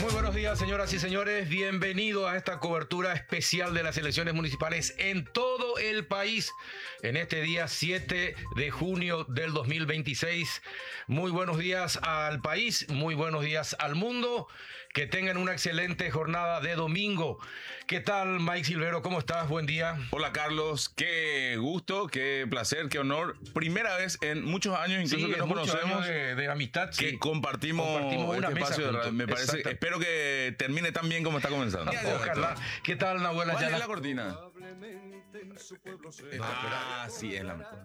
Muy buenos días, señoras y señores. Bienvenido a esta cobertura especial de las elecciones municipales en todo el país en este día 7 de junio del 2026. Muy buenos días al país, muy buenos días al mundo. Que tengan una excelente jornada de domingo. ¿Qué tal, Mike Silvero? ¿Cómo estás? Buen día. Hola, Carlos. Qué gusto, qué placer, qué honor. Primera vez en muchos años, incluso Sí, que nos conocemos, de amistad, que sí. compartimos una este mesa espacio de radio. juntos. Me parece, Exacto. espero que termine tan bien como está comenzando. Ojalá. ¿Qué tal, Nahuel ¿Cuál es Ayala? la cortina? Sí, es la mejor.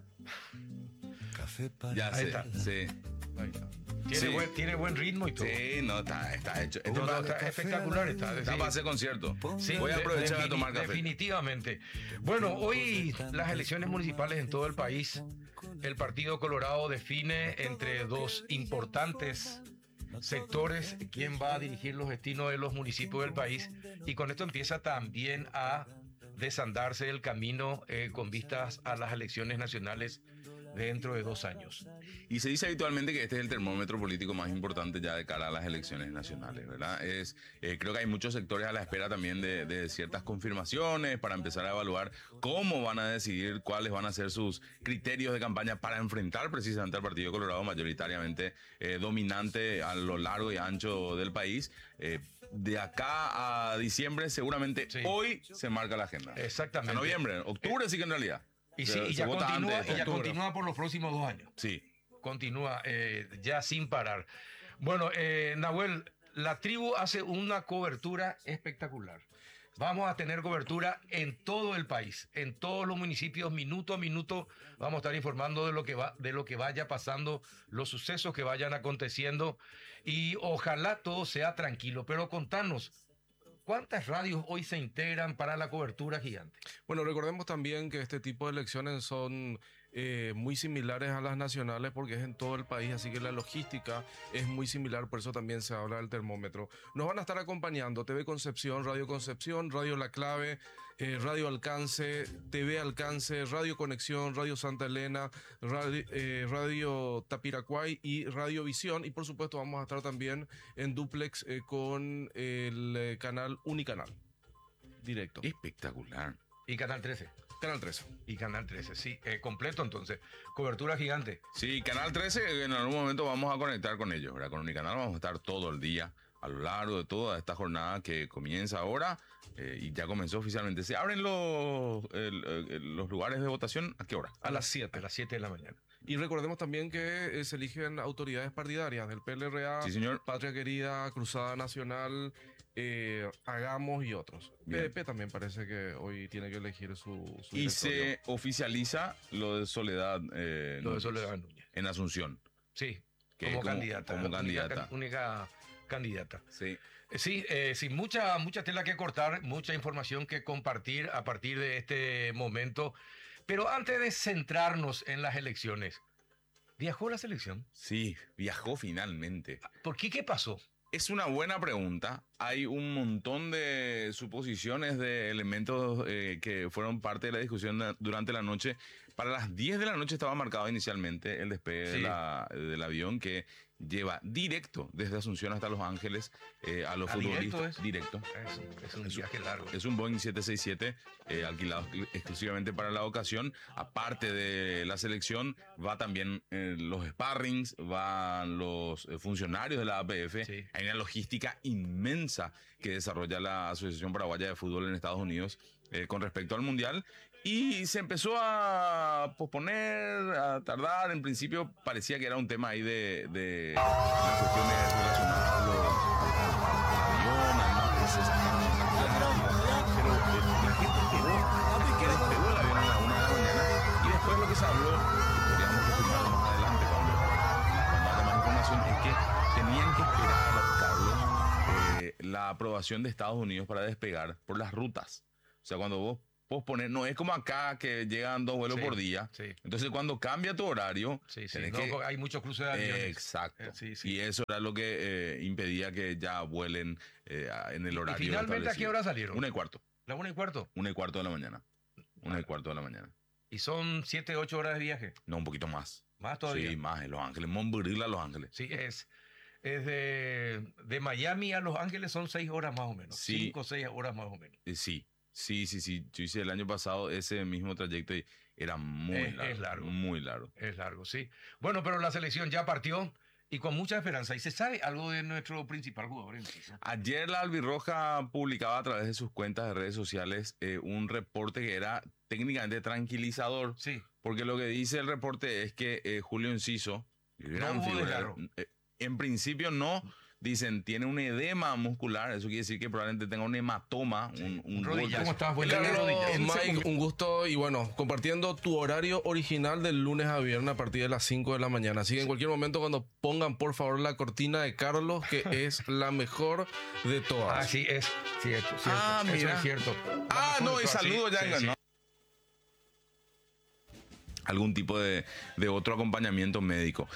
Ya Ahí sé, está. sí. Ahí está. Sí. Tiene buen ritmo y todo. Sí, no, está hecho. No, está espectacular. Está para hacer concierto. Sí, Voy a aprovechar a tomar café. Definitivamente. Bueno, hoy las elecciones municipales en todo el país, el Partido Colorado define entre dos importantes sectores quién va a dirigir los destinos de los municipios del país, y con esto empieza también a desandarse el camino con vistas a las elecciones nacionales dentro de 2 años. Y se dice habitualmente que este es el termómetro político más importante ya de cara a las elecciones nacionales, ¿verdad? Creo que hay muchos sectores a la espera también de ciertas confirmaciones para empezar a evaluar cómo van a decidir cuáles van a ser sus criterios de campaña para enfrentar precisamente al Partido Colorado, mayoritariamente dominante a lo largo y ancho del país. De acá a diciembre, seguramente Sí. Hoy se marca la agenda. Exactamente. A noviembre, octubre sí que en realidad. Y Se- sí, y se ya vota continúa, antes de y ya octubre. continúa por los próximos 2 años. Sí. Continúa ya sin parar. Bueno, Nahuel, la tribu hace una cobertura espectacular. Vamos a tener cobertura en todo el país, en todos los municipios, minuto a minuto. Vamos a estar informando de lo que vaya pasando, los sucesos que vayan aconteciendo, y ojalá todo sea tranquilo. Pero contanos, ¿cuántas radios hoy se integran para la cobertura gigante? Bueno, recordemos también que este tipo de elecciones son muy similares a las nacionales porque es en todo el país, así que la logística es muy similar, por eso también se habla del termómetro. Nos van a estar acompañando TV Concepción, Radio La Clave, Radio Alcance, TV Alcance, Radio Conexión, Radio Santa Elena, Radio Tapiracuay y Radio Visión. Y por supuesto vamos a estar también en duplex con el canal Unicanal, directo. Espectacular. Y Canal 13. Canal 13. Y Canal 13, sí, completo entonces. Cobertura gigante. Sí, Canal 13, en algún momento vamos a conectar con ellos, ¿verdad? Con Unicanal vamos a estar todo el día, a lo largo de toda esta jornada que comienza ahora y ya comenzó oficialmente. ¿Se abren los lugares de votación? ¿A qué hora? A las 7. A las 7 de la mañana. Y recordemos también que se eligen autoridades partidarias del PLRA, Sí, señor. Patria Querida, Cruzada Nacional, Hagamos y otros. Bien. PDP también parece que hoy tiene que elegir su Y directorio. se oficializa lo de Soledad, Lo de Núñez, Soledad Núñez. en Asunción. Sí, Que como como- candidata. como candidata. Única candidata. Sí. Sí, sin mucha tela que cortar, mucha información que compartir a partir de este momento. Pero antes de centrarnos en las elecciones, ¿viajó la selección? Sí, viajó finalmente. ¿Por qué? ¿Qué pasó? Es una buena pregunta. Hay un montón de suposiciones de elementos que fueron parte de la discusión durante la noche. Para las 10 de la noche estaba marcado inicialmente el despegue Sí. del avión que lleva directo desde Asunción hasta Los Ángeles a los futbolistas. ¿Directo es? Directo. Es un viaje largo. Es un Boeing 767 alquilado exclusivamente para la ocasión. Aparte de la selección, va también los sparrings, van los funcionarios de la APF. Sí. Hay una logística inmensa que desarrolla la Asociación Paraguaya de Fútbol en Estados Unidos con respecto al Mundial. Y se empezó a posponer, a tardar. En principio parecía que era un tema ahí de las cuestiones relacionadas a al avión, algunas cosas. Pero la gente esperó desde que despegó el avión a la 1 de la mañana. Y después lo que se habló, que podríamos confirmarlo más adelante cuando haya más información, es que tenían que esperar, Carlos, la aprobación de Estados Unidos para despegar por las rutas. O sea, cuando vos posponer, no es como acá que llegan 2 vuelos Sí, por día. sí. Entonces, cuando cambia tu horario, Sí, sí. tenés No, que- hay muchos cruces de aviones. Exacto. Sí, sí. Y eso era lo que impedía que ya vuelen en el horario. ¿Y finalmente a qué establecido. hora salieron? 1:15. ¿La 1:15? 1:15 de la mañana. 1:15 de la mañana. Y son 7, 8 horas de viaje. No, un poquito más. Más todavía. Sí, más. En Los Ángeles. Montbril a Los Ángeles. Sí, es de Miami a Los Ángeles, son 6 horas más o menos. Sí. 5 o 6 horas más o menos. Sí. Yo hice el año pasado ese mismo trayecto y era muy largo. Es largo. Muy largo. Es largo, sí. Bueno, pero la selección ya partió y con mucha esperanza. ¿Y se sabe algo de nuestro principal jugador en Suiza? Ayer la Albirroja publicaba a través de sus cuentas de redes sociales un reporte que era técnicamente tranquilizador. Sí. Porque lo que dice el reporte es que Julio Enciso, gran hubo figura, desgarro. en principio no. Dicen, tiene un edema muscular, eso quiere decir que probablemente tenga un hematoma, un Rodilla. golpe. ¿Cómo estás? Buen día, Carlos, rodillas. Mike, un gusto y bueno, compartiendo tu horario original del lunes a viernes a partir de las 5 de la mañana. Así que en cualquier momento cuando pongan por favor la cortina de Carlos, que es la mejor de todas. Ah, sí, es cierto. Ah, Eso mira. es cierto. Ah, no, y Sí, saludo ya, sí, ¿no? Algún tipo de otro acompañamiento médico.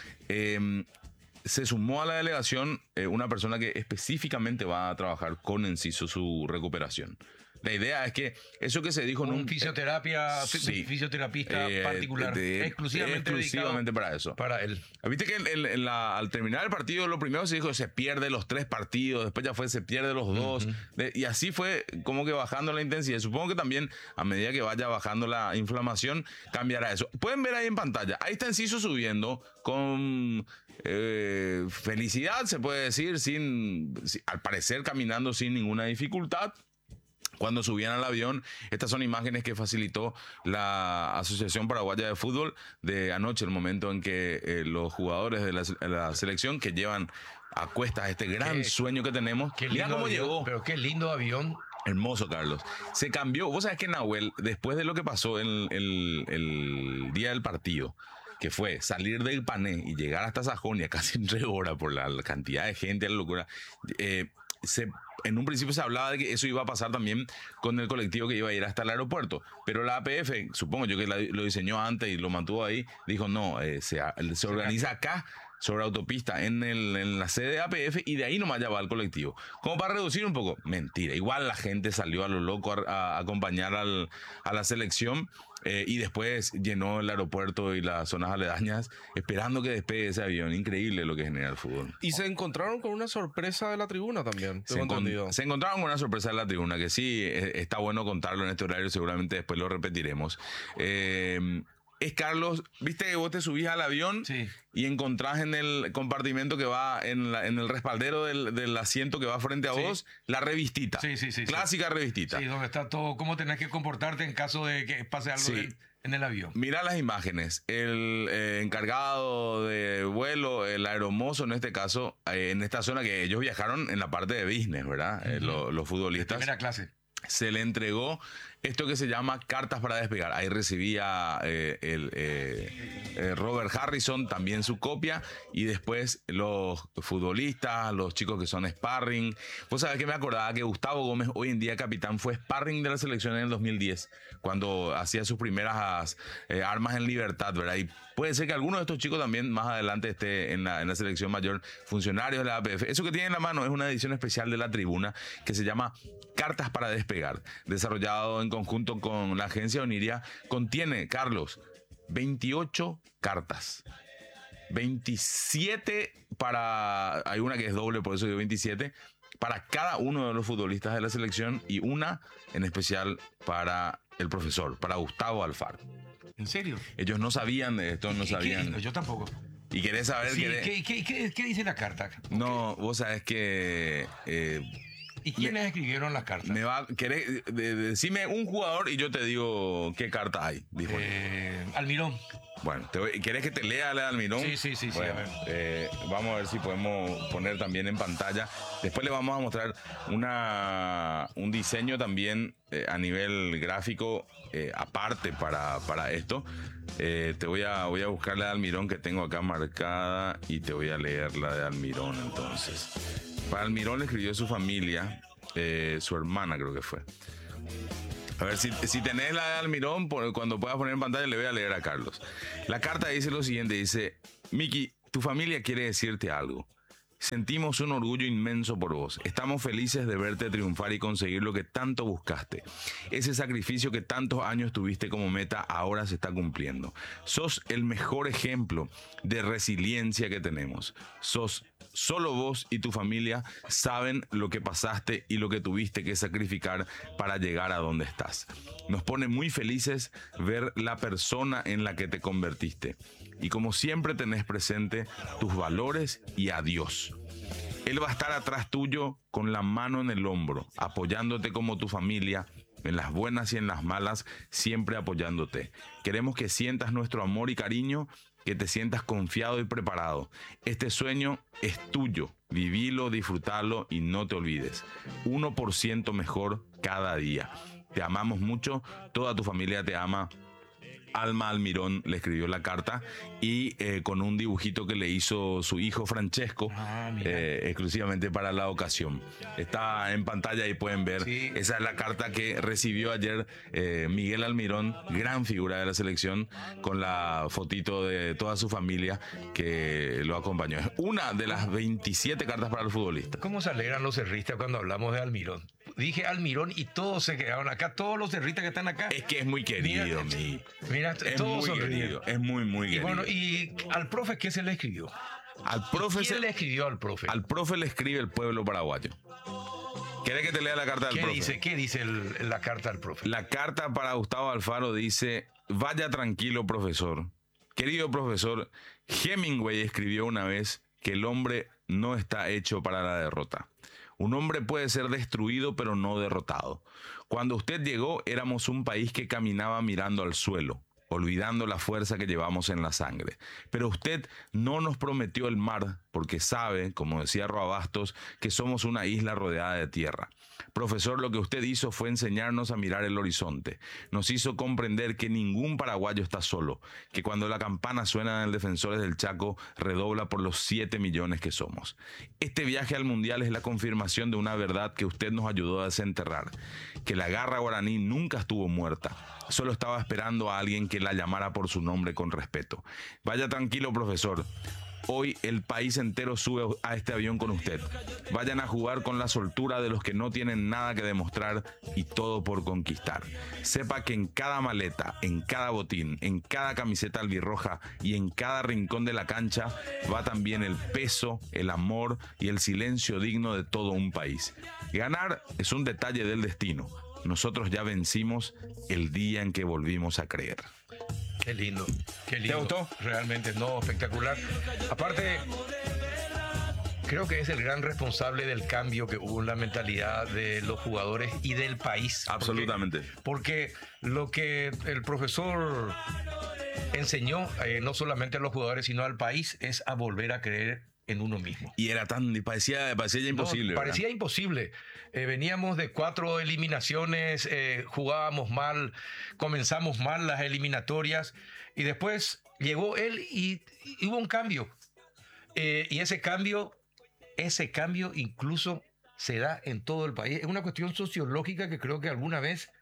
Se sumó a la delegación una persona que específicamente va a trabajar con Enciso su recuperación. La idea es que eso que se dijo en Un fisioterapista particular, exclusivamente dedicado para eso. para él. Viste que al terminar el partido, lo primero se dijo se pierde los 3 partidos, después ya fue se pierde los 2, y así fue como que bajando la intensidad. Supongo que también a medida que vaya bajando la inflamación, cambiará eso. Pueden ver ahí en pantalla, ahí está Enciso subiendo con felicidad, se puede decir, al parecer caminando sin ninguna dificultad. Cuando subían al avión, estas son imágenes que facilitó la Asociación Paraguaya de Fútbol de anoche, el momento en que los jugadores de la selección que llevan a cuestas este gran sueño que tenemos. Mira cómo llegó. Pero qué lindo avión. Hermoso, Carlos. Se cambió. Vos sabés que Nahuel, después de lo que pasó el día del partido, que fue salir del Pané y llegar hasta Sajonia casi en 3 horas por la cantidad de gente, la locura, en un principio se hablaba de que eso iba a pasar también con el colectivo que iba a ir hasta el aeropuerto, pero la APF, supongo yo que lo diseñó antes y lo mantuvo ahí, dijo no, se organiza acá sobre autopista en la sede de APF y de ahí nomás ya va el colectivo. Como para reducir un poco, mentira, igual la gente salió a lo loco a acompañar a la selección y después llenó el aeropuerto y las zonas aledañas esperando que despegue ese avión. Increíble lo que genera el fútbol. Y se encontraron con una sorpresa de la tribuna también, tengo entendido. Se encontraron con una sorpresa de la tribuna, que sí, está bueno contarlo en este horario, seguramente después lo repetiremos. Es Carlos, viste que vos te subís al avión y encontrás en el compartimento que va en el respaldero del asiento que va frente a vos, la revistita. Sí. Clásica revistita. Sí, donde está todo, cómo tenés que comportarte en caso de que pase algo en el avión. Mira las imágenes. El encargado de vuelo, el aeromozo en este caso, en esta zona que ellos viajaron en la parte de business, ¿verdad? Los futbolistas. De primera clase. Se le entregó esto que se llama cartas para despegar. Ahí recibía Robert Harrison también su copia y después los futbolistas, los chicos que son sparring. Vos sabés que me acordaba que Gustavo Gómez, hoy en día capitán, fue sparring de la selección en el 2010 cuando hacía sus primeras armas en libertad, ¿verdad? Y puede ser que alguno de estos chicos también más adelante esté en la selección mayor, funcionarios de la APF. Eso que tiene en la mano es una edición especial de La Tribuna que se llama Cartas para Despegar, desarrollado en conjunto con la agencia Oniria. Contiene, Carlos, 28 cartas. 27 hay una que es doble, por eso digo 27, para cada uno de los futbolistas de la selección y una en especial para el profesor, para Gustavo Alfaro. ¿En serio? Ellos no sabían de esto, no sabían. Yo tampoco. Y querés saber ¿Qué dice la carta? No, vos sabés que... ¿Y quiénes escribieron las cartas? Decime un jugador y yo te digo qué carta hay. Almirón. Bueno, ¿querés que te lea la de Almirón? Sí. Bueno, a ver. vamos a ver si podemos poner también en pantalla. Después le vamos a mostrar un diseño también a nivel gráfico aparte para esto. Voy a buscar la de Almirón que tengo acá marcada y te voy a leer la de Almirón entonces. Para Almirón le escribió su familia, su hermana creo que fue. A ver, si tenés la de Almirón, cuando puedas poner en pantalla le voy a leer a Carlos. La carta dice lo siguiente, dice: Miki, tu familia quiere decirte algo. Sentimos un orgullo inmenso por vos. Estamos felices de verte triunfar y conseguir lo que tanto buscaste. Ese sacrificio que tantos años tuviste como meta ahora se está cumpliendo. Sos el mejor ejemplo de resiliencia que tenemos. Sos Solo vos y tu familia saben lo que pasaste y lo que tuviste que sacrificar para llegar a donde estás. Nos pone muy felices ver la persona en la que te convertiste. Y como siempre tenés presente tus valores y a Dios. Él va a estar atrás tuyo con la mano en el hombro, apoyándote como tu familia, en las buenas y en las malas, siempre apoyándote. Queremos que sientas nuestro amor y cariño, que te sientas confiado y preparado. Este sueño es tuyo. Vivilo, disfrutalo y no te olvides. 1% mejor cada día. Te amamos mucho, toda tu familia te ama. Alma Almirón le escribió la carta y con un dibujito que le hizo su hijo Francesco, exclusivamente para la ocasión. Está en pantalla y pueden ver. Sí. Esa es la carta que recibió ayer Miguel Almirón, gran figura de la selección, con la fotito de toda su familia que lo acompañó. Es una de las 27 cartas para el futbolista. ¿Cómo se alegran los cerristas cuando hablamos de Almirón? Dije Almirón y todos se quedaron acá, todos los cerristas que están acá. Es que es muy querido, Mira, es todos muy sonríen. querido, es muy, muy Y querido. bueno, ¿y al profe qué se le escribió? Al profe ¿Quién le escribió al profe? Al profe le escribe el pueblo paraguayo. ¿Querés que te lea la carta del profe? ¿Qué dice la carta del profe? La carta para Gustavo Alfaro dice: vaya tranquilo, profesor. Querido profesor, Hemingway escribió una vez que el hombre no está hecho para la derrota. Un hombre puede ser destruido, pero no derrotado. Cuando usted llegó, éramos un país que caminaba mirando al suelo, olvidando la fuerza que llevamos en la sangre. Pero usted no nos prometió el mar, porque sabe, como decía Roa Bastos, que somos una isla rodeada de tierra. Profesor, lo que usted hizo fue enseñarnos a mirar el horizonte. Nos hizo comprender que ningún paraguayo está solo, que cuando la campana suena en el Defensores del Chaco, redobla por los 7 millones que somos. Este viaje al Mundial es la confirmación de una verdad que usted nos ayudó a desenterrar, que la garra guaraní nunca estuvo muerta. Solo estaba esperando a alguien que la llamara por su nombre con respeto. Vaya tranquilo, profesor. Hoy el país entero sube a este avión con usted. Vayan a jugar con la soltura de los que no tienen nada que demostrar y todo por conquistar. Sepa que en cada maleta, en cada botín, en cada camiseta albirroja y en cada rincón de la cancha va también el peso, el amor y el silencio digno de todo un país. Ganar es un detalle del destino. Nosotros ya vencimos el día en que volvimos a creer. Qué lindo, qué lindo. ¿Te gustó? Realmente, no, espectacular. Aparte, creo que es el gran responsable del cambio que hubo en la mentalidad de los jugadores y del país. Absolutamente. Porque lo que el profesor enseñó, no solamente a los jugadores, sino al país, es a volver a creer en uno mismo. Y era parecía ya imposible. No, parecía imposible. Veníamos de 4 eliminaciones, jugábamos mal, comenzamos mal las eliminatorias y después llegó él y hubo un cambio. Y ese cambio incluso se da en todo el país. Es una cuestión sociológica que creo que alguna vez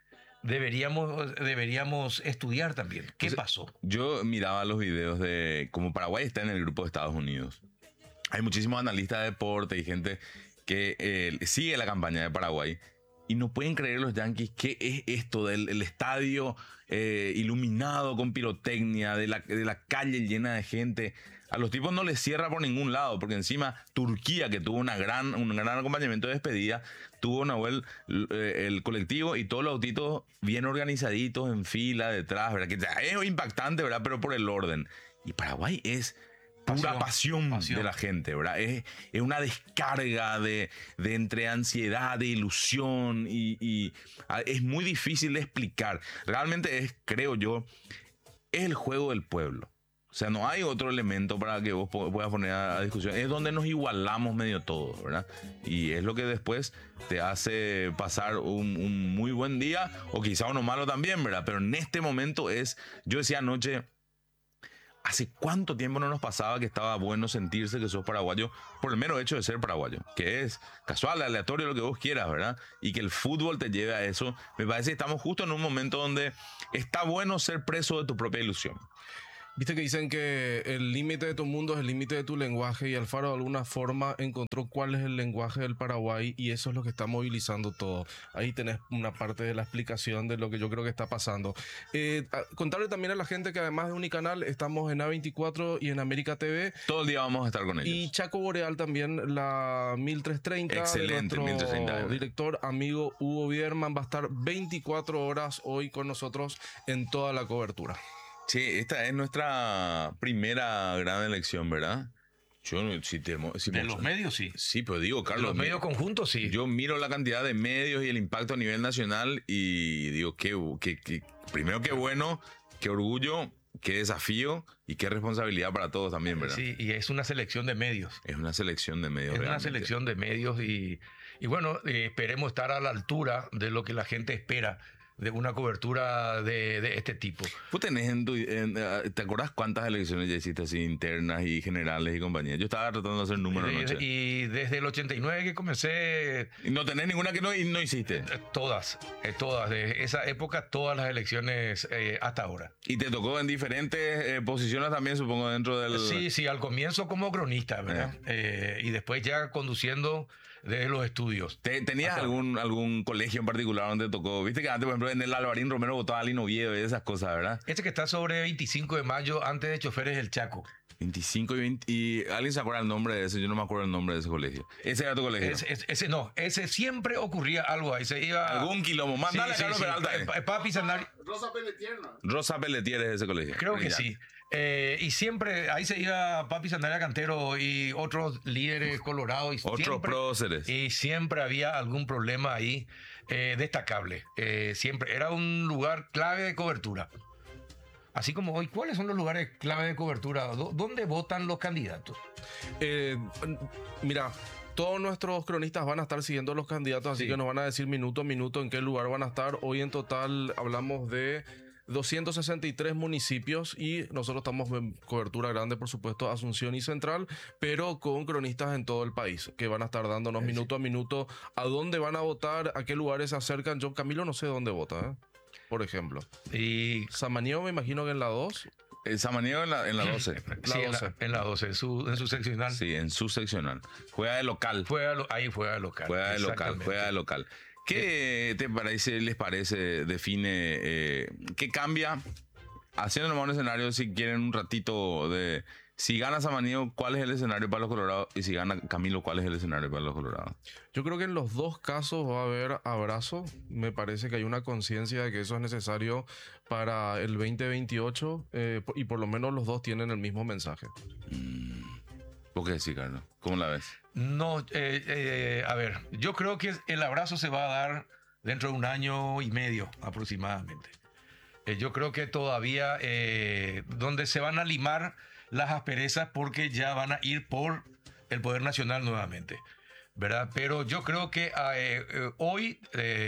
deberíamos estudiar también. ¿Qué pasó? Yo miraba los videos de como Paraguay está en el grupo de Estados Unidos. Hay muchísimos analistas de deporte y gente que sigue la campaña de Paraguay y no pueden creer los yanquis qué es esto del el estadio iluminado con pirotecnia, de la calle llena de gente. A los tipos no les cierra por ningún lado, porque encima Turquía, que tuvo un gran acompañamiento de despedida, tuvo Nahuel, el colectivo y todos los autitos bien organizaditos en fila detrás, ¿verdad? Que es impactante, ¿verdad? Pero por el orden. Y Paraguay es pura pasión de la gente, ¿verdad? Es una descarga de entre ansiedad, de ilusión y es muy difícil de explicar. Realmente creo yo, es el juego del pueblo. O sea, no hay otro elemento para que vos puedas poner a discusión. Es donde nos igualamos medio todos, ¿verdad? Y es lo que después te hace pasar un muy buen día o quizá uno malo también, ¿verdad? Pero en este momento yo decía anoche, ¿hace cuánto tiempo no nos pasaba que estaba bueno sentirse que sos paraguayo por el mero hecho de ser paraguayo? Que es casual, aleatorio, lo que vos quieras, ¿verdad? Y que el fútbol te lleve a eso. Me parece que estamos justo en un momento donde está bueno ser preso de tu propia ilusión. Viste que dicen que el límite de tu mundo es el límite de tu lenguaje y Alfaro de alguna forma encontró cuál es el lenguaje del Paraguay y eso es lo que está movilizando todo. Ahí tenés una parte de la explicación de lo que yo creo que está pasando. Contarle también a la gente que además de Unicanal estamos en A24 y en América TV. Todo el día vamos a estar con ellos. Y Chaco Boreal también, la 1330. Excelente, de nuestro 1330. director, amigo Hugo Bierman, va a estar 24 horas hoy con nosotros en toda la cobertura. Sí, esta es nuestra primera gran elección, ¿verdad? Yo, De los medios, sí. Sí, pero digo, De Carlos. los medios conjuntos, sí. Yo miro la cantidad de medios y el impacto a nivel nacional y digo, primero qué bueno, qué orgullo, qué desafío y qué responsabilidad para todos también, ¿verdad? Sí, y es una selección de medios. Es una selección de medios. Es una realmente. selección de medios y bueno, esperemos estar a la altura de lo que la gente espera de una cobertura de este tipo. Vos tenés ¿te acordás cuántas elecciones ya hiciste así internas y generales y compañía? Yo estaba tratando de hacer números anoche. Y desde el 89 que comencé... ¿Y no tenés ninguna que no hiciste? Todas, de esa época, todas las elecciones hasta ahora. ¿Y te tocó en diferentes posiciones también, supongo, dentro del...? Sí, al comienzo como cronista, ¿verdad? Y después ya conduciendo desde los estudios. ¿Tenías algún colegio en particular donde te tocó? Viste que antes, por ejemplo, en el Alvarín Romero votaba Lino Oviedo y esas cosas, ¿verdad? Este que está sobre 25 de mayo, antes de Choferes del Chaco. 25 y 20. ¿Y alguien se acuerda el nombre de ese? Yo no me acuerdo el nombre de ese colegio. ¿Ese era tu colegio? Ese siempre ocurría algo ahí. Se iba... ¿Algún quilombo? Mándale a Carlos Peralta. Papi Sandari. Rosa Pelletier, ¿no? Rosa Pelletier es ese colegio. Creo que Brillante. sí. Y siempre ahí se iba Papi Sandalia Cantero y otros líderes colorados. Y Otros próceres. Y siempre había algún problema ahí destacable. Siempre era un lugar clave de cobertura. Así como hoy, ¿cuáles son los lugares clave de cobertura? ¿Dónde votan los candidatos? Mira, todos nuestros cronistas van a estar siguiendo los candidatos, así Sí. que nos van a decir minuto a minuto en qué lugar van a estar. Hoy en total hablamos de 263 municipios y nosotros estamos en cobertura grande, por supuesto, Asunción y Central, pero con cronistas en todo el país que van a estar dándonos minuto a minuto a dónde van a votar, a qué lugares se acercan. Yo, Camilo, no sé dónde vota, por ejemplo. Y Samaniego, me imagino que en la 2. Samaniego en la 12. sí, 12. en la 12, en su seccional. Sí, en su seccional. Juega de local. Ahí juega de local. Juega de local, Exactamente. juega de local. ¿Qué les parece, define, qué cambia? Haciendo nomás un escenario, si quieren un ratito de... Si gana Samaniego, ¿cuál es el escenario para los colorados? Y si gana Camilo, ¿cuál es el escenario para los colorados? Yo creo que en los dos casos va a haber abrazo. Me parece que hay una conciencia de que eso es necesario para el 2028 y por lo menos los dos tienen el mismo mensaje. ¿Vos qué decís, Carlos? ¿Cómo la ves? No, a ver, yo creo que el abrazo se va a dar dentro de 1 año y medio aproximadamente. Yo creo que todavía donde se van a limar las asperezas porque ya van a ir por el Poder Nacional nuevamente, ¿verdad? Pero yo creo que hoy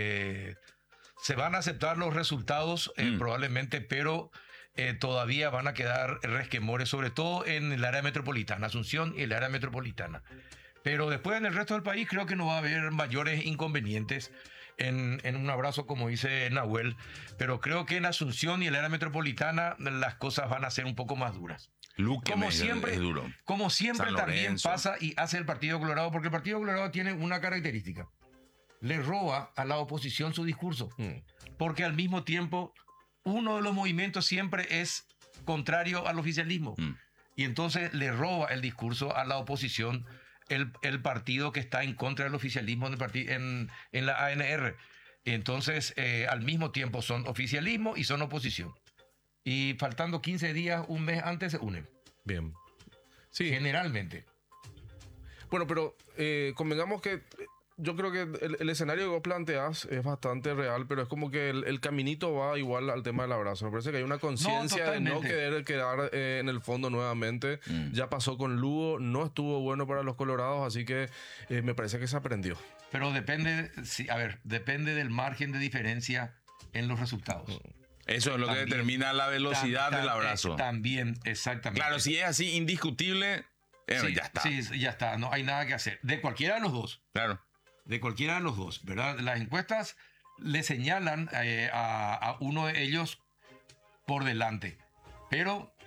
se van a aceptar los resultados probablemente, pero todavía van a quedar resquemores, sobre todo en el área metropolitana, Asunción y el área metropolitana. Pero después en el resto del país creo que no va a haber mayores inconvenientes en un abrazo, como dice Nahuel. Pero creo que en Asunción y el área metropolitana las cosas van a ser un poco más duras. Luque Como siempre, es duro. como siempre San también Lorenzo. pasa y hace el Partido Colorado, porque el Partido Colorado tiene una característica. Le roba a la oposición su discurso. Porque al mismo tiempo uno de los movimientos siempre es contrario al oficialismo. Y entonces le roba el discurso a la oposición el partido que está en contra del oficialismo en la ANR. Entonces, al mismo tiempo son oficialismo y son oposición. Y faltando 15 días, un mes antes se unen. Bien. Sí. Generalmente. Bueno, pero convengamos que yo creo que el escenario que vos planteás es bastante real, pero es como que el caminito va igual al tema del abrazo. Me parece que hay una conciencia de no totalmente. querer quedar en el fondo nuevamente. Ya pasó con Lugo, no estuvo bueno para los colorados, así que me parece que se aprendió. Pero depende, depende del margen de diferencia en los resultados. Eso es lo que También. determina la velocidad del abrazo. También, exactamente. Claro, si es así indiscutible, Sí, ya está. Sí, ya está, no hay nada que hacer. De cualquiera de los dos. Claro. De cualquiera de los dos, ¿verdad? Las encuestas le señalan a uno de ellos por delante. Pero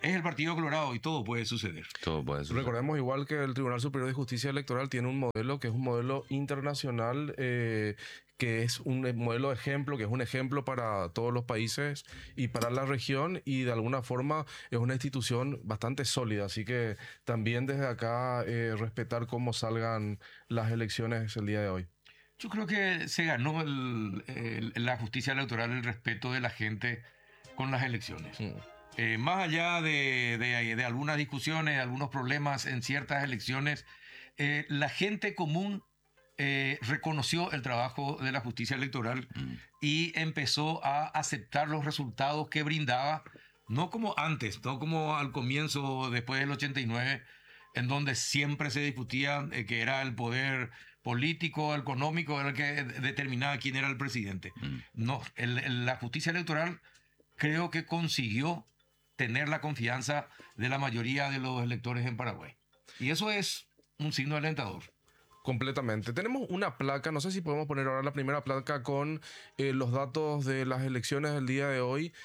es el Partido Colorado y todo puede suceder. Todo puede suceder. Recordemos igual que el Tribunal Superior de Justicia Electoral tiene un modelo que es un modelo internacional, que es un modelo de ejemplo, que es un ejemplo para todos los países y para la región, y de alguna forma es una institución bastante sólida. Así que también desde acá respetar cómo salgan las elecciones el día de hoy. Yo creo que se ganó la justicia electoral el respeto de la gente con las elecciones. Más allá de algunas discusiones, algunos problemas en ciertas elecciones, la gente común reconoció el trabajo de la justicia electoral y empezó a aceptar los resultados que brindaba, no como antes, no como al comienzo, después del 89, en donde siempre se discutía que era el poder político, económico, el que determinaba quién era el presidente. No, la justicia electoral creo que consiguió tener la confianza de la mayoría de los electores en Paraguay. Y eso es un signo alentador. Completamente. Tenemos una placa, no sé si podemos poner ahora la primera placa con los datos de las elecciones del día de hoy.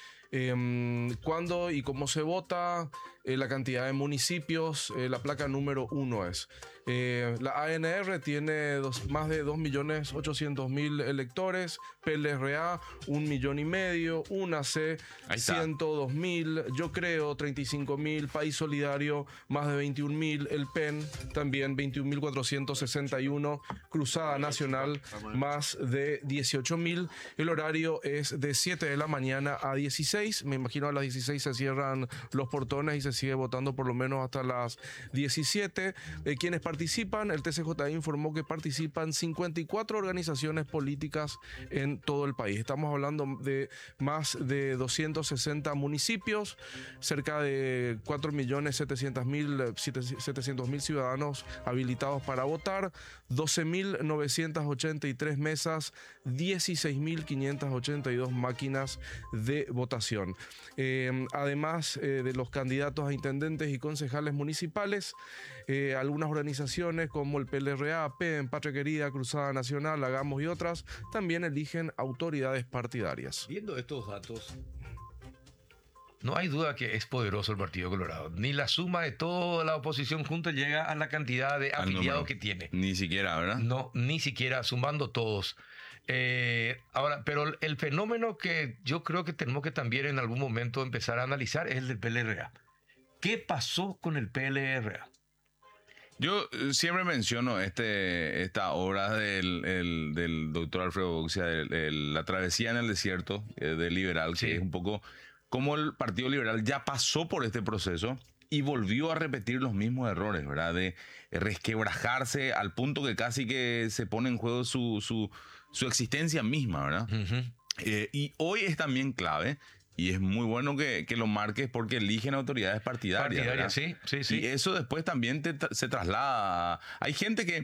Cuándo y cómo se vota, la cantidad de municipios, la placa número 1 es. La ANR tiene más de 2.800.000 electores, PLRA 1,5 millones, UNACE 102.000, Yo Creo 35.000, País Solidario más de 21.000, el PEN también 21.461, Cruzada Nacional más de 18.000. El horario es de 7 de la mañana a 16, me imagino a las 16 se cierran los portones y se sigue votando por lo menos hasta las 17. Quienes participan, el TCJ informó que participan 54 organizaciones políticas en todo el país. Estamos hablando de más de 260 municipios, cerca de 4.700.000 ciudadanos habilitados para votar, 12.983 mesas, 16.582 máquinas de votación. Además de los candidatos a intendentes y concejales municipales, algunas organizaciones como el PLRA, PEN, Patria Querida, Cruzada Nacional, Hagamos y otras también eligen autoridades partidarias. Viendo estos datos, no hay duda que es poderoso el Partido Colorado. Ni la suma de toda la oposición junta llega a la cantidad de afiliados que tiene. Ni siquiera, ¿verdad? No, ni siquiera sumando todos. Ahora, pero el fenómeno que yo creo que tenemos que también en algún momento empezar a analizar es el del PLRA. ¿Qué pasó con el PLRA? Yo siempre menciono esta obra del doctor Alfredo Boxia, La travesía en el desierto, de Liberal, Sí. que es un poco como el Partido Liberal ya pasó por este proceso y volvió a repetir los mismos errores, ¿verdad? De resquebrajarse al punto que casi que se pone en juego su existencia misma, ¿verdad? Y hoy es también clave. Y es muy bueno que lo marques porque eligen autoridades partidarias. ¿Verdad? Sí. Y eso después también se traslada. Hay gente que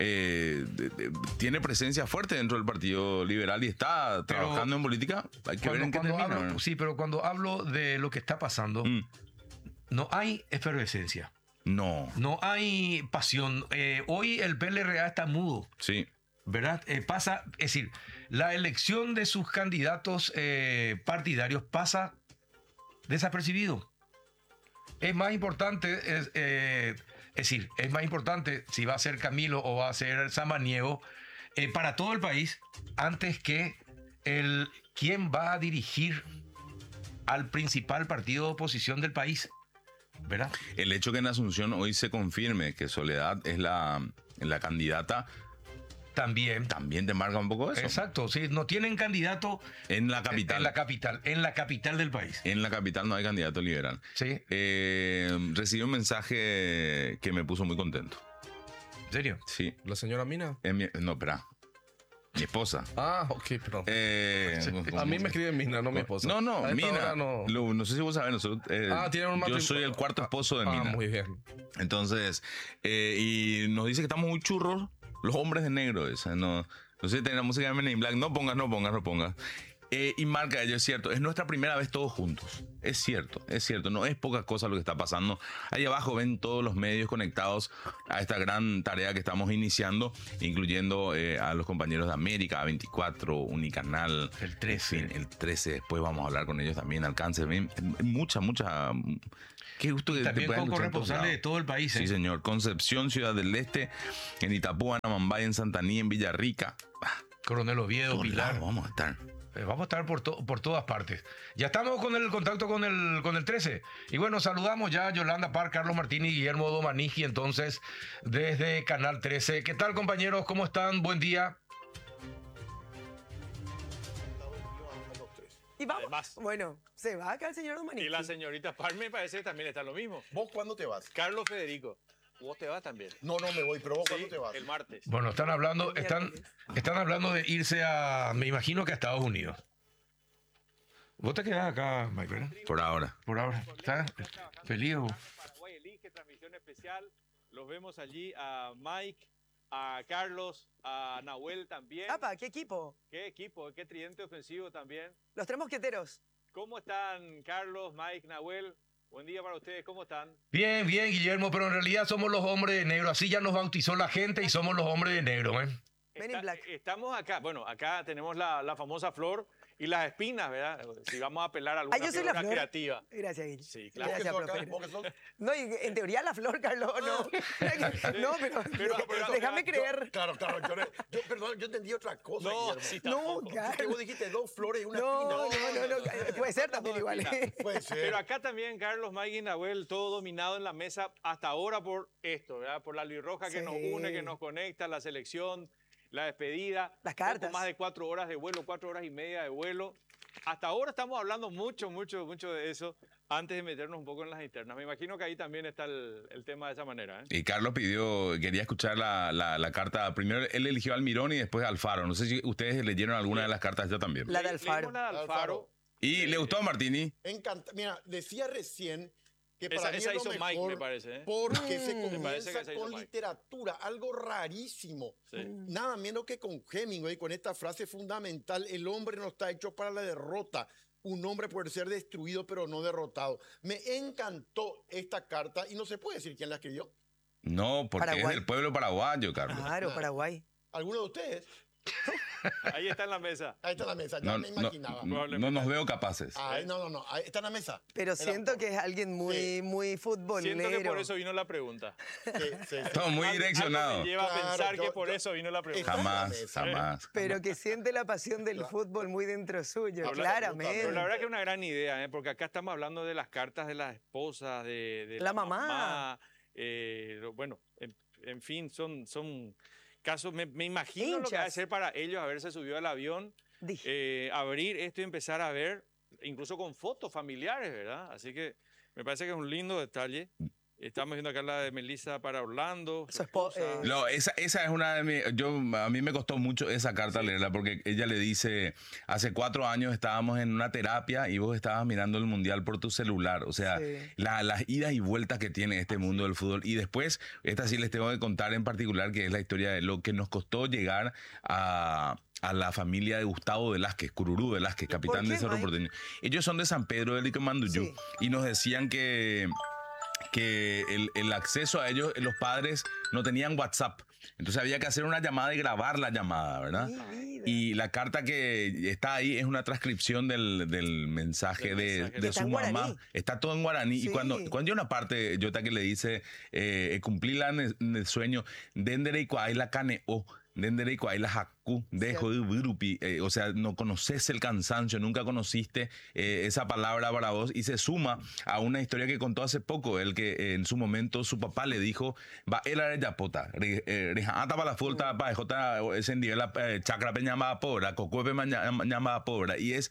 tiene presencia fuerte dentro del Partido Liberal y está trabajando en política. Hay que ver en qué termina. Sí, pero cuando hablo de lo que está pasando, no hay efervescencia. No. No hay pasión. Hoy el PLRA está mudo. Sí. ¿Verdad? Es decir, la elección de sus candidatos partidarios pasa desapercibido. Es más importante, es más importante si va a ser Camilo o va a ser Samaniego para todo el país antes que quién va a dirigir al principal partido de oposición del país, ¿verdad? El hecho que en Asunción hoy se confirme que Soledad es la candidata También te marca un poco eso. Exacto, sí, no tienen candidato En la capital. En la capital del país. En la capital no hay candidato liberal. Sí. Recibí un mensaje que me puso muy contento. ¿En serio? Sí. ¿La señora Mina? No, espera. Mi esposa. Ah, ok, perdón. A mí me escribe Mina, no mi esposa. No, A esta Mina. hora no. No sé si vos sabés, nosotros. Tienen un yo matrimonio. soy el cuarto esposo de Mina. Muy bien. Entonces, y nos dice que estamos muy churros, los hombres de negro. No sé si tenés la música de Men in Black. No pongas. Y marca ello, es cierto, es nuestra primera vez todos juntos. Es cierto, no es poca cosa lo que está pasando. Ahí abajo ven todos los medios conectados a esta gran tarea que estamos iniciando, incluyendo a los compañeros de América, A24, Unicanal, El 13. en fin, el 13, después vamos a hablar con ellos también, Alcance, mucha. Qué gusto que También puedan con escuchar en todos corresponsales de lados. todo el país. Sí, señor. Concepción, Ciudad del Este, en Itapúa, en Amambay, en Santaní, en Villarrica. Coronel Oviedo, Todos Pilar. lados vamos a estar. Vamos a estar por todas partes. Ya estamos con el contacto con el 13. Y bueno, saludamos ya a Yolanda Parr, Carlos Martínez y Guillermo Domanigi, entonces, desde Canal 13. ¿Qué tal, compañeros? ¿Cómo están? Buen día. Y vamos. Además. Bueno, se va acá el señor Domaniki. Y la señorita Par me parece que también está lo mismo. ¿Vos cuándo te vas? Carlos Federico, vos te vas también. No me voy, pero vos Sí, cuándo te vas. el martes. Bueno, están hablando de irse me imagino que a Estados Unidos. Vos te quedás acá, Mike, ¿verdad? Por ahora. Por ahora. ¿Estás feliz o? Paraguay elige transmisión especial. Los vemos allí a Mike, a Carlos, a Nahuel también. Apa, ¿qué equipo? Qué equipo, qué tridente ofensivo también. Los tres mosqueteros. ¿Cómo están Carlos, Mike, Nahuel? Buen día para ustedes, ¿cómo están? Bien, Guillermo, pero en realidad somos los hombres de negro. Así ya nos bautizó la gente y somos los hombres de negro, ¿eh? Men in Black. Estamos acá, bueno, acá tenemos la famosa flor y las espinas, ¿verdad? Si vamos a apelar a alguna yo soy la figura flor. creativa. Gracias, Guille. Sí, ¿Vos claro. que Gracias, sos acá? profe. ¿Vos que sos? No, y en teoría la flor, Carlos, no. No, pero déjame creer. Claro, perdón, yo entendí otra cosa, No, Guillermo. sí, No, tampoco. Porque Carlos. vos dijiste 2 flores y una No, espina. puede ser también igual. Puede ser. Pero acá también Carlos, Mike y Nahuel, todo dominado en la mesa hasta ahora por esto, ¿verdad? Por la roja que Sí. nos une, que nos conecta, la selección, la despedida. Las cartas. Poco más de 4 horas de vuelo, 4 horas y media de vuelo. Hasta ahora estamos hablando mucho de eso antes de meternos un poco en las internas. Me imagino que ahí también está el tema de esa manera, ¿eh? Y Carlos quería escuchar la carta. Primero él eligió a Almirón y después a Alfaro. No sé si ustedes leyeron alguna de las cartas ya también. La de Alfaro. Leímos la de Alfaro. Alfaro. ¿Y le gustó a Martini? Mira, decía recién que Esa- para mí esa es lo hizo Mike, mejor me parece, ¿eh? porque se Me parece que comienza esa hizo con Mike. literatura, algo rarísimo. Sí. Nada menos que con Hemingway, con esta frase fundamental: el hombre no está hecho para la derrota. Un hombre puede ser destruido, pero no derrotado. Me encantó esta carta y no se puede decir quién la escribió. No, porque Paraguay. es del pueblo paraguayo, Carlos. Claro, Paraguay. ¿Alguno de ustedes? Ahí está en la mesa. Ahí está la mesa, ya me imaginaba. No nos veo capaces. Ay, no, ahí está la mesa. Pero siento que es alguien muy, muy futbolero. Siento que por eso vino la pregunta. Sí. Estamos muy Algo direccionados. me lleva a Claro, pensar que yo- por yo- eso vino la pregunta. Jamás, jamás. Pero que siente la pasión del fútbol muy dentro suyo, Habla- claramente. Pero la verdad que es una gran idea, ¿eh? Porque acá estamos hablando de las cartas de las esposas, de La mamá. Bueno, en fin, son casos. Me imagino lo que va a Hinchas. ser para ellos haberse subido al avión, Dije. abrir esto y empezar a ver, incluso con fotos familiares, ¿verdad? Así que me parece que es un lindo detalle. Estamos viendo acá la de Melissa para Orlando. Su esposa. No, esa es una de mis... A mí me costó mucho esa carta leerla porque ella le dice, hace 4 años estábamos en una terapia y vos estabas mirando el Mundial por tu celular. O sea, Sí. las idas y vueltas que tiene este mundo del fútbol. Y después, esta sí les tengo que contar en particular, que es la historia de lo que nos costó llegar a la familia de Gustavo Velázquez, Cururú Velázquez, capitán qué, de Cerro Mike? Porteño. Ellos son de San Pedro del Icamanduyú Sí. y nos decían que el acceso a ellos, los padres no tenían WhatsApp. Entonces había que hacer una llamada y grabar la llamada, ¿verdad? Mi vida. Y la carta que está ahí es una transcripción del mensaje de Está su en mamá. guaraní. Está todo en guaraní. Sí. Y cuando hay una parte, Jota, que le dice, cumplí el sueño, dendere y la cane o. Dendere y la haku, dejo de virupi. O sea, no conoces el cansancio, nunca conociste esa palabra para vos. Y se suma a una historia que contó hace poco, el que en su momento su papá le dijo, va él a yapota, rejata para la fulta, para jota, ese nivel, chacra pe llamada pobra, cocuepe llamada pobra. Y es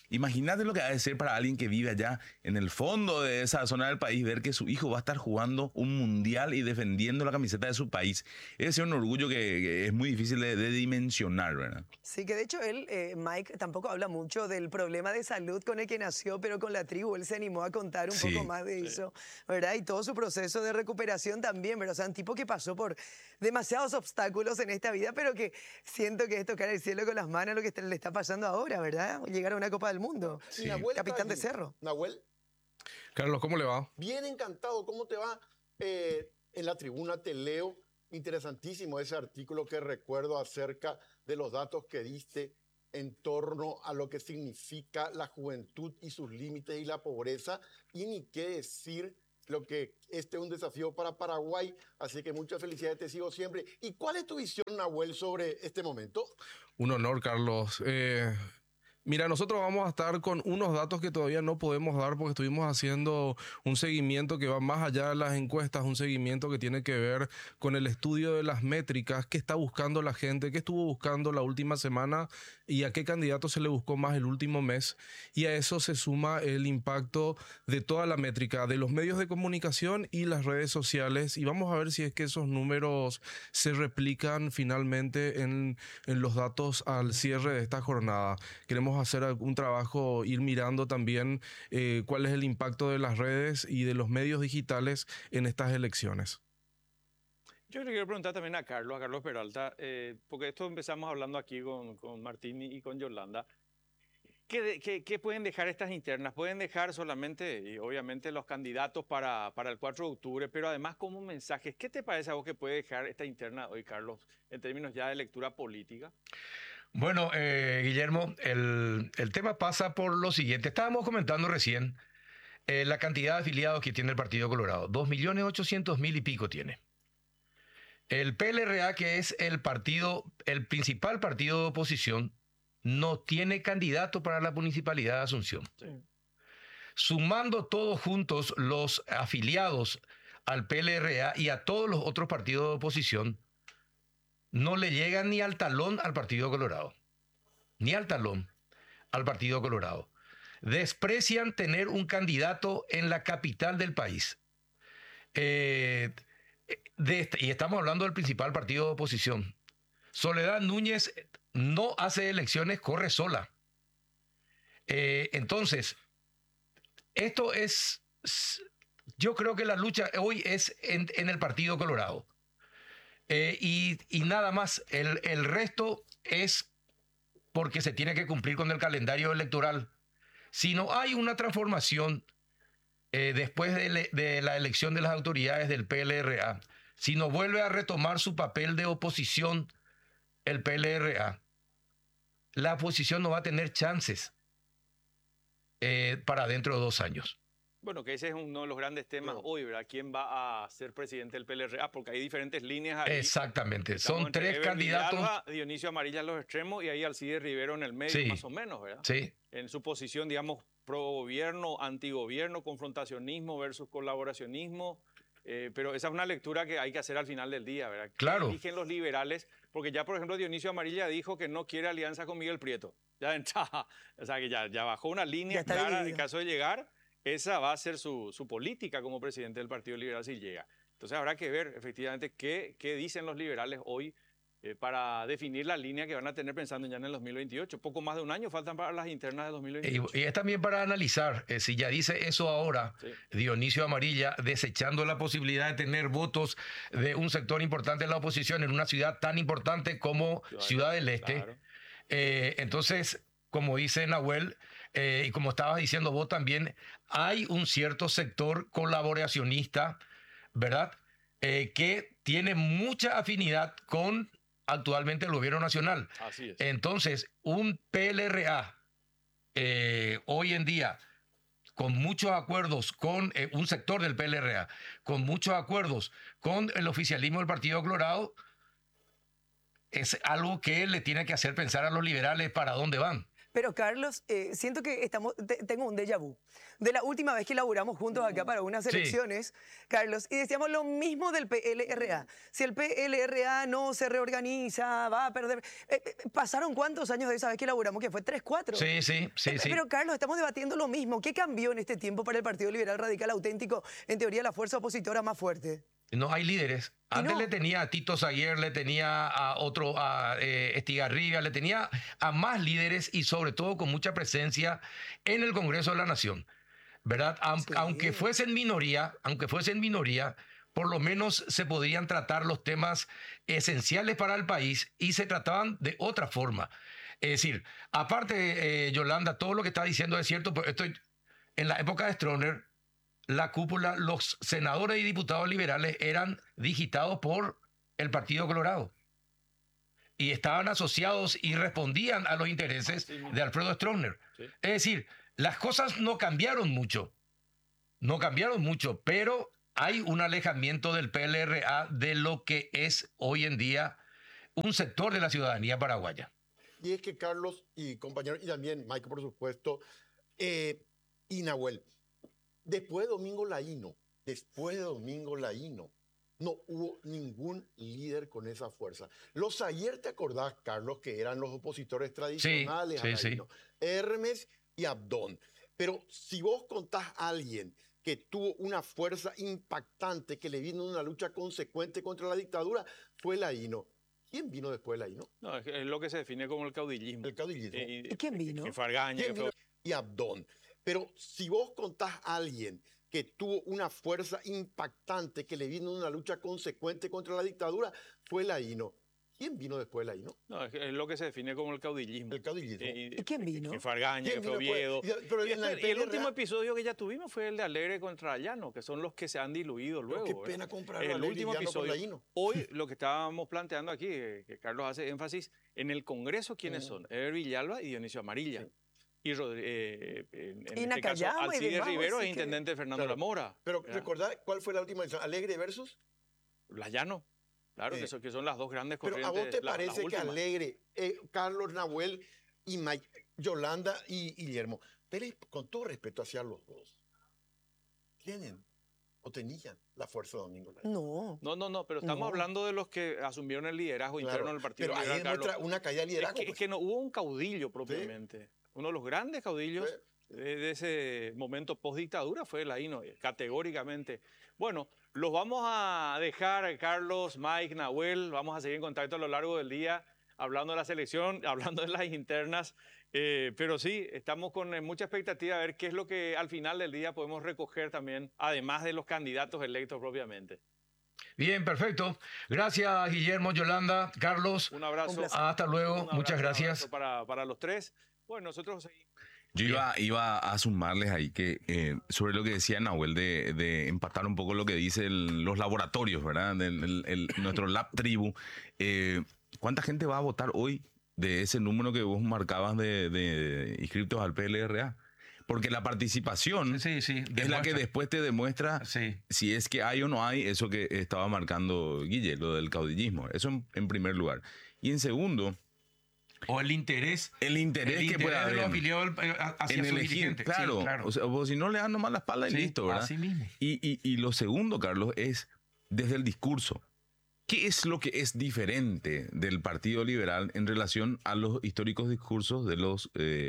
Imagínate lo que ha de ser para alguien que vive allá en el fondo de esa zona del país, ver que su hijo va a estar jugando un mundial y defendiendo la camiseta de su país. Ese es un orgullo que es muy difícil de dimensionar, ¿verdad? Sí, que de hecho él, Mike, tampoco habla mucho del problema de salud con el que nació, pero con la tribu él se animó a contar un poco más de eso, ¿verdad? Y todo su proceso de recuperación también, ¿verdad? O sea, un tipo que pasó por demasiados obstáculos en esta vida, pero que siento que es tocar el cielo con las manos lo que le está pasando ahora, ¿verdad? Llegar a una Copa del Mundo. Sí. Nahuel Capitán de allí. Cerro. Nahuel, Carlos, ¿cómo le va? bien encantado. ¿Cómo te va? En la tribuna te leo. Interesantísimo ese artículo que recuerdo acerca de los datos que diste en torno a lo que significa la juventud y sus límites y la pobreza. Y ni qué decir lo que este es un desafío para Paraguay. Así que muchas felicidades, te sigo siempre. ¿Y cuál es tu visión, Nahuel, sobre este momento? Un honor, Carlos. Mira, nosotros vamos a estar con unos datos que todavía no podemos dar porque estuvimos haciendo un seguimiento que va más allá de las encuestas, un seguimiento que tiene que ver con el estudio de las métricas, qué está buscando la gente, qué estuvo buscando la última semana y a qué candidato se le buscó más el último mes. Y a eso se suma el impacto de toda la métrica, de los medios de comunicación y las redes sociales. Y vamos a ver si es que esos números se replican finalmente en los datos al cierre de esta jornada. Queremos hacer un trabajo, ir mirando también cuál es el impacto de las redes y de los medios digitales en estas elecciones. Yo le quiero preguntar también a Carlos Peralta, porque esto empezamos hablando aquí con Martín y con Yolanda. ¿Qué pueden dejar estas internas? Pueden dejar solamente, y obviamente, los candidatos para el 4 de octubre, pero además como mensajes. ¿Qué te parece a vos que puede dejar esta interna hoy, Carlos, en términos ya de lectura política? Bueno, Guillermo, el tema pasa por lo siguiente. Estábamos comentando recién la cantidad de afiliados que tiene el Partido Colorado. 2.800.000 y pico tiene. El PLRA, que es el principal partido de oposición, no tiene candidato para la municipalidad de Asunción. Sí. Sumando todos juntos los afiliados al PLRA y a todos los otros partidos de oposición, no le llegan ni al talón al Partido Colorado. Ni al talón al Partido Colorado. Desprecian tener un candidato en la capital del país. Y estamos hablando del principal partido de oposición. Soledad Núñez no hace elecciones, corre sola. Entonces, esto es... Yo creo que la lucha hoy es en el Partido Colorado. Y nada más, el resto es porque se tiene que cumplir con el calendario electoral. Si no hay una transformación después de la elección de las autoridades del PLRA, si no vuelve a retomar su papel de oposición el PLRA, la oposición no va a tener chances para dentro de 2 años. Bueno, que ese es uno de los grandes temas hoy, ¿verdad? ¿Quién va a ser presidente del PLRA? Porque hay diferentes líneas ahí. Exactamente. Estamos Son entre 3 Ever candidatos. Villalba, Dionisio Amarilla en los extremos y ahí Alcides Rivero en el medio, Sí. más o menos, ¿verdad? Sí. En su posición, digamos, pro gobierno, antigobierno, confrontacionismo versus colaboracionismo. Pero esa es una lectura que hay que hacer al final del día, ¿verdad? ¿Qué Claro. eligen los liberales? Porque ya, por ejemplo, Dionisio Amarilla dijo que no quiere alianza con Miguel Prieto. Ya de entrada, o sea, que ya bajó una Ya línea está clara dividido. en caso de llegar. Esa va a ser su política como presidente del Partido Liberal si llega. Entonces habrá que ver efectivamente qué dicen los liberales hoy para definir la línea que van a tener pensando ya en el 2028. Poco más de un año faltan para las internas de 2028. Y es también para analizar, si ya dice eso ahora, Sí. Dionisio Amarilla, desechando la posibilidad de tener votos de un sector importante de la oposición en una ciudad tan importante como Ciudad del Este. Claro. Entonces, como dice Nahuel, y como estabas diciendo vos también, hay un cierto sector colaboracionista, ¿verdad? Que tiene mucha afinidad con actualmente el gobierno nacional. Así es. Entonces, un PLRA hoy en día con muchos acuerdos con un sector del PLRA, con muchos acuerdos con el oficialismo del Partido Colorado, es algo que le tiene que hacer pensar a los liberales para dónde van. Pero Carlos, siento que tengo un déjà vu. De la última vez que laburamos juntos acá para unas Sí. elecciones, Carlos, y decíamos lo mismo del PLRA. Si el PLRA no se reorganiza, va a perder. ¿Pasaron cuántos años de esa vez que laburamos? Que fue 3, 4. Sí, sí, sí, sí. Pero Carlos, estamos debatiendo lo mismo. ¿Qué cambió en este tiempo para el Partido Liberal Radical Auténtico? En teoría, la fuerza opositora más fuerte. No hay líderes. Y Antes no. le tenía a Tito Saguier, le tenía a otro, a Estigarribia, le tenía a más líderes y sobre todo con mucha presencia en el Congreso de la Nación, ¿verdad? Sí. Aunque fuesen minoría, por lo menos se podrían tratar los temas esenciales para el país y se trataban de otra forma. Es decir, aparte, Yolanda, todo lo que está diciendo es cierto, pero estoy en la época de Stroessner, la cúpula, los senadores y diputados liberales eran digitados por el Partido Colorado y estaban asociados y respondían a los intereses de Alfredo Stroessner. Sí. Es decir, las cosas no cambiaron mucho, pero hay un alejamiento del PLRA de lo que es hoy en día un sector de la ciudadanía paraguaya. Y es que Carlos y compañeros, y también Mike, por supuesto, y Nahuel, después de Domingo Laíno, no hubo ningún líder con esa fuerza. Los ayer, ¿te acordás, Carlos, que eran los opositores tradicionales a sí. Laíno? Hermes y Abdón. Pero si vos contás a alguien que tuvo una fuerza impactante, que le vino una lucha consecuente contra la dictadura, fue Laíno. ¿Quién vino después de Laíno? No, es lo que se define como el caudillismo. El caudillismo. ¿Y quién vino? Que fue Argaña, ¿Quién que fue- vino? Y Abdón. Pero si vos contás a alguien que tuvo una fuerza impactante, que le vino una lucha consecuente contra la dictadura, fue Laíno. ¿Quién vino después de Laíno? No, es lo que se define como el caudillismo. El caudillismo. Y quién vino? Que fue Argaña, ¿Quién que fue vino después? Oviedo. Pero Y, en la después- y el PLRA último episodio que ya tuvimos fue el de Alegre contra Llano, que son los que se han diluido Pero luego. qué ¿verdad? pena comprar El Alegre y último Llano por episodio. Laíno. Hoy lo que estábamos planteando aquí, que Carlos hace énfasis, en el Congreso, ¿quiénes son? Eber Villalba y Dionisio Amarilla. Sí. Y en Y este caso, Nakayama y Alcides demás, Rivero así es que- intendente Fernando Claro. Lamora. Pero ¿verdad? recordad cuál fue la última elección. Alegre versus. La Llano. Claro, que son las dos grandes Pero corrientes. ¿a vos te las parece que últimas. Alegre, Carlos, Nahuel y Mike, Yolanda y Guillermo, Pérez, con todo respeto hacia los dos, tienen o tenían la fuerza de Domingo Laíno? No. No, pero estamos No. hablando de los que asumieron el liderazgo Claro, interno del Partido pero ahí Liberal, Carlos. demuestra una caída de Es liderazgo. que, es pues. que no hubo un caudillo propiamente. Uno de los grandes caudillos Sí. de ese momento post-dictadura fue Laíno, categóricamente. Bueno, los vamos a dejar, Carlos, Mike, Nahuel, vamos a seguir en contacto a lo largo del día, hablando de la selección, hablando de las internas, pero sí, estamos con mucha expectativa a ver qué es lo que al final del día podemos recoger también, además de los candidatos electos propiamente. Bien, perfecto. Gracias, Guillermo, Yolanda, Carlos. Un abrazo. Un placer. Hasta luego. Un Muchas abrazo, gracias. un abrazo para los tres. Bueno, nosotros seguimos. Yo iba a sumarles ahí que sobre lo que decía Nahuel de empatar un poco lo que dicen los laboratorios, ¿verdad? Nuestro Lab Tribu. ¿Cuánta gente va a votar hoy de ese número que vos marcabas de inscriptos al PLRA? Porque la participación Sí, es la que demuestra. después te demuestra Sí. si es que hay o no hay eso que estaba marcando Guille, lo del caudillismo. Eso en primer lugar. Y en segundo, O el interés. el interés que puede de los haber afiliados hacia en su elegir. dirigente. Claro, Sí, claro. O sea, o si no le dan nomás la espalda y Sí, listo, ¿verdad? así mismo. Y lo segundo, Carlos, es desde el discurso. ¿Qué es lo que es diferente del Partido Liberal en relación a los históricos discursos de los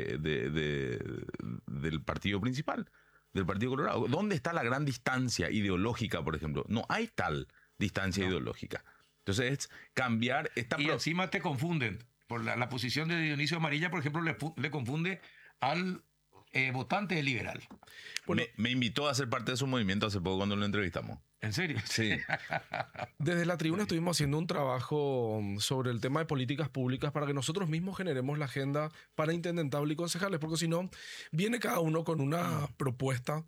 del partido principal, del Partido Colorado? ¿Dónde está la gran distancia ideológica, por ejemplo? No hay tal distancia ideológica. Entonces es cambiar esta... Y encima te confunden. Por la posición de Dionisio Amarilla, por ejemplo, le confunde al votante liberal. me invitó a ser parte de su movimiento hace poco cuando lo entrevistamos. ¿En serio? Sí. Desde la tribuna estuvimos haciendo un trabajo sobre el tema de políticas públicas para que nosotros mismos generemos la agenda para intendentable y concejales, porque si no, viene cada uno con una propuesta,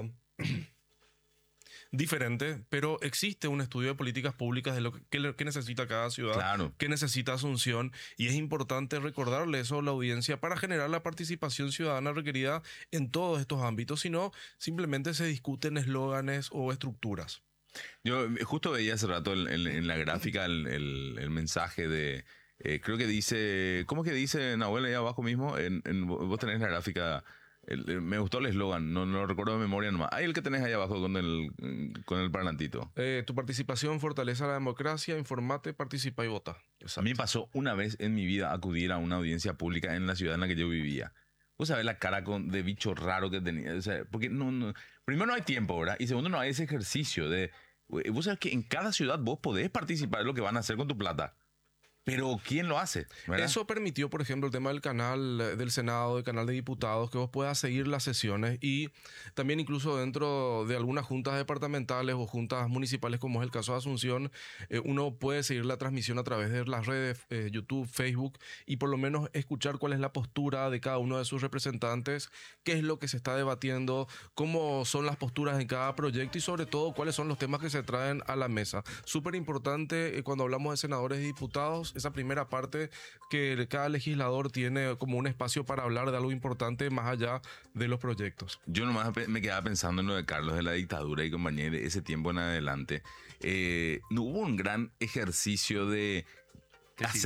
diferente, pero existe un estudio de políticas públicas de lo que necesita cada ciudad, Claro. que necesita Asunción, y es importante recordarle eso a la audiencia para generar la participación ciudadana requerida en todos estos ámbitos, si no, simplemente se discuten eslóganes o estructuras. Yo justo veía hace rato en la gráfica el mensaje de creo que dice, ¿cómo es que dice Nahuel ahí abajo mismo? Vos tenés la gráfica, me gustó el eslogan, no lo recuerdo de memoria nomás. Ahí el que tenés ahí abajo con el parlantito. Tu participación fortalece la democracia, informate, participa y vota. A mí me pasó una vez en mi vida acudir a una audiencia pública en la ciudad en la que yo vivía. Vos sabés la cara de bicho raro que tenía. O sea, porque primero no hay tiempo, ¿verdad? Y segundo no hay ese ejercicio de... Vos sabés que en cada ciudad vos podés participar de lo que van a hacer con tu plata. Pero ¿quién lo hace? ¿Verdad? Eso permitió, por ejemplo, el tema del canal del Senado, del canal de diputados, que vos puedas seguir las sesiones y también incluso dentro de algunas juntas departamentales o juntas municipales, como es el caso de Asunción, uno puede seguir la transmisión a través de las redes YouTube, Facebook y por lo menos escuchar cuál es la postura de cada uno de sus representantes, qué es lo que se está debatiendo, cómo son las posturas en cada proyecto y sobre todo cuáles son los temas que se traen a la mesa. Súper importante cuando hablamos de senadores y diputados, esa primera parte que cada legislador tiene como un espacio para hablar de algo importante más allá de los proyectos. Yo nomás me quedaba pensando en lo de Carlos, de la dictadura y compañía, de ese tiempo en adelante. No hubo un gran ejercicio de